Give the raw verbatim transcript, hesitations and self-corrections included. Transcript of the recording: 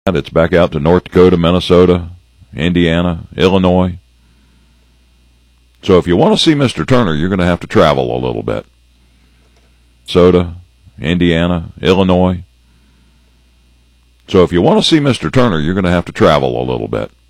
It's back out to North Dakota, Minnesota, Indiana, Illinois. So if you want to see Mister Turner, you're going to have to travel a little bit. Minnesota, Indiana, Illinois. So if you want to see Mister Turner, you're going to have to travel a little bit.